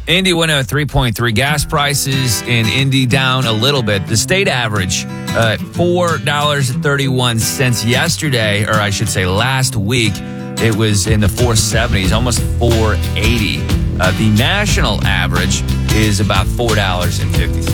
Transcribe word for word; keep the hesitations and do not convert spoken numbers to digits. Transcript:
Indy went up three point three. Gas prices in Indy down a little bit. The state average, uh, four dollars and thirty-one cents yesterday, or I should say last week. It was in the four seventies, almost four eighty. Uh, the national average is about four dollars and fifty cents.